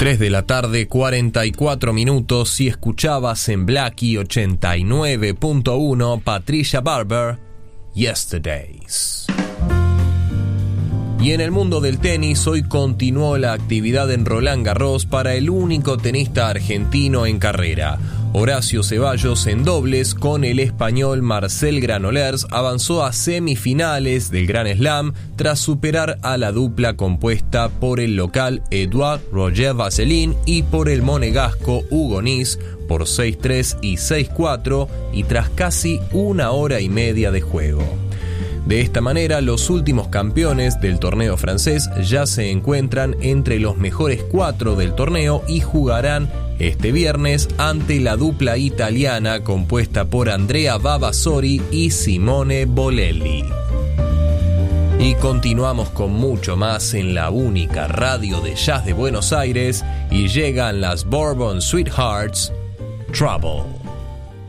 3 de la tarde, 44 minutos, y escuchabas en Blackie 89.1 Patricia Barber, Yesterdays. Y en el mundo del tenis, hoy continuó la actividad en Roland Garros para el único tenista argentino en carrera. Horacio Ceballos, en dobles con el español Marcel Granollers, avanzó a semifinales del Grand Slam tras superar a la dupla compuesta por el local Edouard Roger Vasselin y por el monegasco Hugo Nis por 6-3 y 6-4, y tras casi una hora y media de juego. De esta manera, los últimos campeones del torneo francés ya se encuentran entre los mejores 4 del torneo y jugarán este viernes ante la dupla italiana compuesta por Andrea Vavasori y Simone Bolelli. Y continuamos con mucho más en la única radio de jazz de Buenos Aires, y llegan las Bourbon Sweethearts, Trouble.